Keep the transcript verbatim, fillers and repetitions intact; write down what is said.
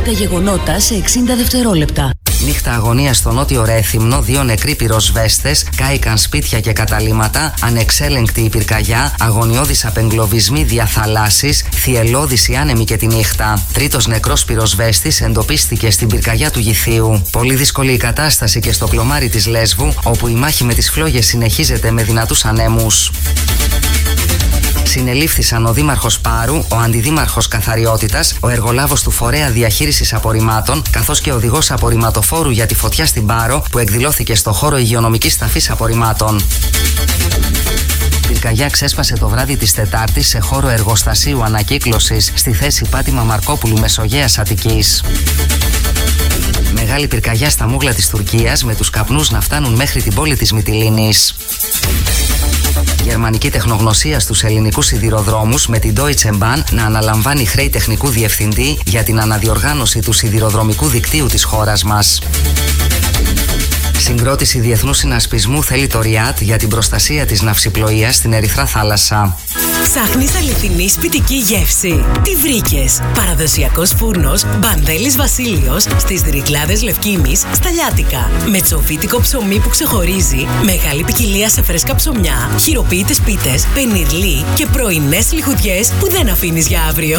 τα γεγονότα σε εξήντα δευτερόλεπτα. Νύχτα αγωνία στο Νότιο Ρέθυμνο, δύο νεκροί πυροσβέστες, κάηκαν σπίτια και καταλύματα, ανεξέλεγκτη η πυρκαγιά, αγωνιώδεις απεγκλωβισμοί διαθαλάσσης, θυελλώδης η άνεμη και τη νύχτα. Τρίτος νεκρός πυροσβέστης εντοπίστηκε στην πυρκαγιά του Γηθίου. Πολύ δύσκολη η κατάσταση και στο πλωμάρι της Λέσβου, όπου η μάχη με τις φλόγες συνεχίζεται με δυνατούς ανέμους. Συνελήφθησαν ο Δήμαρχος Πάρου, ο Αντιδήμαρχος Καθαριότητας, ο εργολάβος του Φορέα Διαχείρισης Απορριμμάτων, καθώς και ο οδηγός απορριμματοφόρου για τη φωτιά στην Πάρο, που εκδηλώθηκε στο χώρο υγειονομικής ταφής απορριμμάτων. Πυρκαγιά ξέσπασε το βράδυ της Τετάρτης σε χώρο εργοστασίου ανακύκλωσης στη θέση Πάτημα Μαρκόπουλου Μεσογείας Αττικής. Μεγάλη πυρκαγιά στα μούγλα της Τουρκίας, με τους καπνούς να φτάνουν μέχρι την πόλη της Μυτιλήνης. Γερμανική τεχνογνωσία στους ελληνικούς σιδηροδρόμους, με την Deutsche Bahn να αναλαμβάνει χρέη τεχνικού διευθυντή για την αναδιοργάνωση του σιδηροδρομικού δικτύου της χώρας μας. Συγκρότηση διεθνούς συνασπισμού θέλει το Ριάτ για την προστασία της ναυσιπλοείας στην Ερυθρά Θάλασσα. Ψάχνεις αληθινή σπιτική γεύση? Τι βρήκες? Παραδοσιακός φούρνος Μπανδέλης Βασίλειος στις Ρυκλάδες Λευκήμης στα Λιάτικα. Με τσοφίτικο ψωμί που ξεχωρίζει, μεγάλη ποικιλία σε φρέσκα ψωμιά, χειροποίητες πίτες, πενιρλί και πρωινές λιχουδιές που δεν αφήνεις για αύριο.